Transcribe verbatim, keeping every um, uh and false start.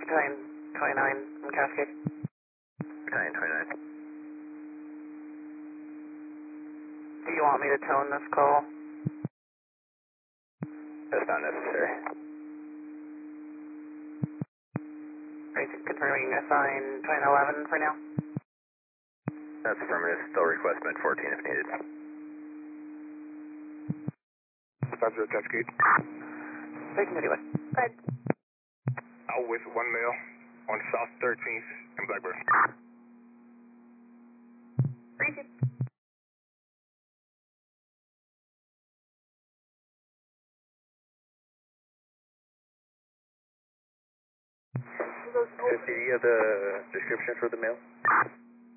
Battalion twenty-nine from Cascade. Battalion twenty-nine. Do you want me to tone this call? That's not necessary. Are you confirming assign twenty eleven for now? That's affirmative. Still request mid fourteen if needed. five zero Cascade. Taking it away. Good. Out with one male on South thirteenth and Blackbird. Three two. Do you have the description for the male?